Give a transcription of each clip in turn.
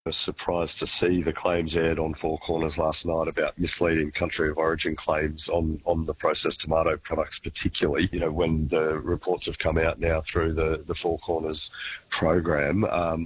was surprised to see the claims aired on Four Corners last night about misleading country of origin claims on the processed tomato products particularly. You know, when the reports have come out now through the Four Corners program,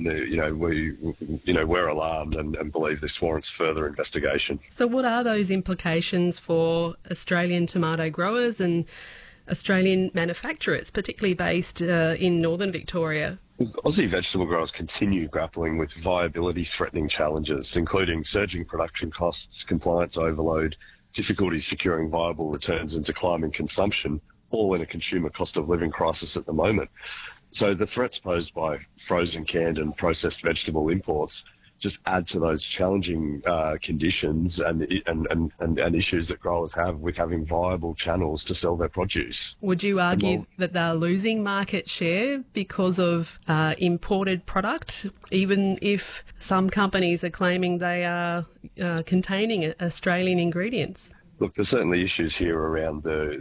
we're alarmed and believe this warrants further investigation. So what are those implications for Australian tomato growers and Australian manufacturers, particularly based in northern Victoria? Aussie vegetable growers continue grappling with viability-threatening challenges, including surging production costs, compliance overload, difficulty securing viable returns and declining consumption, all in a consumer cost of living crisis at the moment. So the threats posed by frozen, canned and processed vegetable imports just add to those challenging conditions and issues that growers have with having viable channels to sell their produce. Would you argue that they're losing market share because of imported product, even if some companies are claiming they are containing Australian ingredients? Look, there's certainly issues here around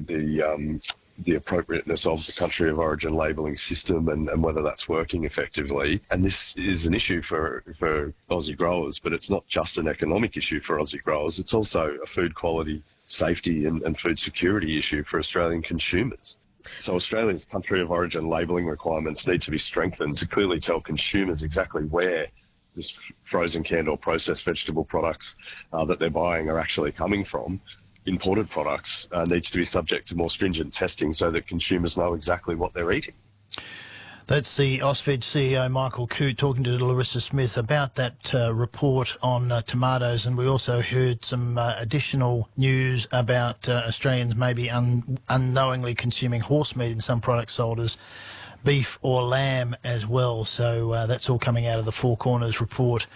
the appropriateness of the country of origin labelling system and whether that's working effectively. And this is an issue for Aussie growers, but it's not just an economic issue for Aussie growers. It's also a food quality, safety and food security issue for Australian consumers. So Australia's country of origin labelling requirements need to be strengthened to clearly tell consumers exactly where this frozen, canned or processed vegetable products that they're buying are actually coming from. Imported products needs to be subject to more stringent testing so that consumers know exactly what they're eating. That's the Ausveg CEO Michael Coote talking to Larissa Smith about that report on tomatoes, and we also heard some additional news about Australians maybe unknowingly consuming horse meat in some products sold as beef or lamb as well. So that's all coming out of the Four Corners report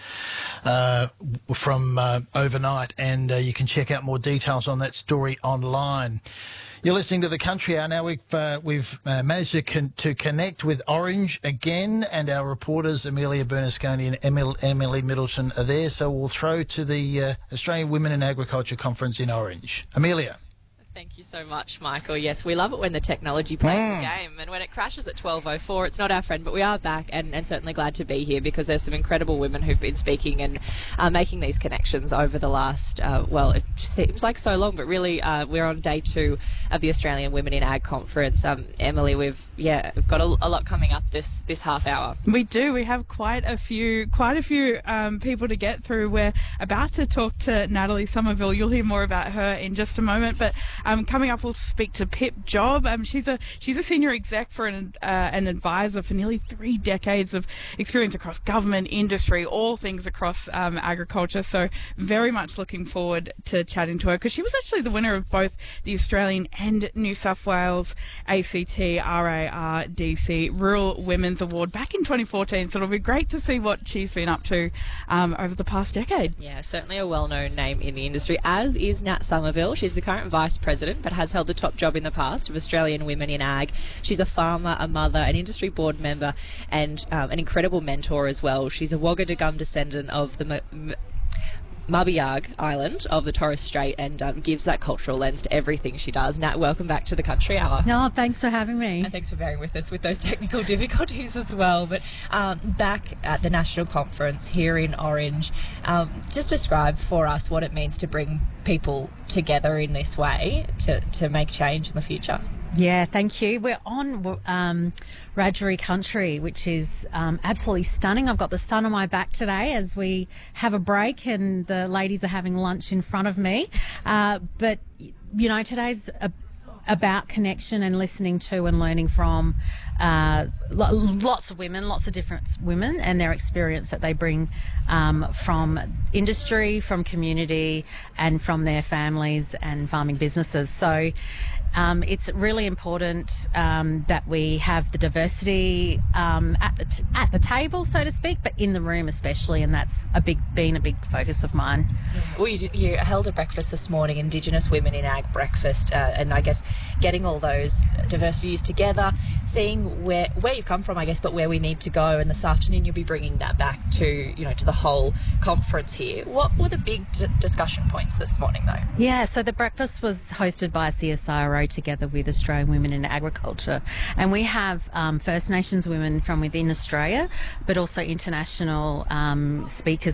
from overnight, and you can check out more details on that story online. You're listening to The Country Hour. Now we've managed to connect with Orange again, and our reporters Amelia Bernasconi and Emily Middleton are there. So we'll throw to the Australian Women in Agriculture Conference in Orange. Amelia. Thank you so much, Michael. Yes, we love it when the technology plays the game, and when it crashes at 12:04, it's not our friend, but we are back and certainly glad to be here because there's some incredible women who've been speaking and making these connections over the last, it seems like so long, but really we're on day 2 of the Australian Women in Ag Conference. Emily, we've got a lot coming up this half hour. We do. We have quite a few people to get through. We're about to talk to Natalie Somerville. You'll hear more about her in just a moment, but coming up, we'll speak to Pip Job. She's a senior exec for an advisor for nearly 3 decades of experience across government, industry, all things across agriculture. So very much looking forward to chatting to her because she was actually the winner of both the Australian and New South Wales ACT RARDC Rural Women's Award back in 2014. So it'll be great to see what she's been up to over the past decade. Yeah, certainly a well-known name in the industry, as is Nat Somerville. She's the current Vice President, but has held the top job in the past of Australian Women in Ag. She's a farmer, a mother, an industry board member, and an incredible mentor as well. She's a Wagga descendant of the Mabiyag Island of the Torres Strait and gives that cultural lens to everything she does. Nat, welcome back to the Country Hour. No, thanks for having me. And thanks for bearing with us with those technical difficulties as well. But back at the National Conference here in Orange, just describe for us what it means to bring people together in this way to make change in the future. Yeah, thank you. We're on Wiradjuri country, which is absolutely stunning. I've got the sun on my back today as we have a break and the ladies are having lunch in front of me. But, today's about connection and listening to and learning from lots of women, lots of different women and their experience that they bring from industry, from community and from their families and farming businesses. So it's really important that we have the diversity at the table, so to speak, but in the room especially, and that's been a big focus of mine. Well, you held a breakfast this morning, Indigenous Women in Ag breakfast, and I guess getting all those diverse views together, seeing where you've come from, I guess, but where we need to go. And this afternoon you'll be bringing that back to the whole conference here. What were the big discussion points this morning, though? Yeah, so the breakfast was hosted by CSIRO together with Australian Women in Agriculture, and we have First Nations women from within Australia, but also international speakers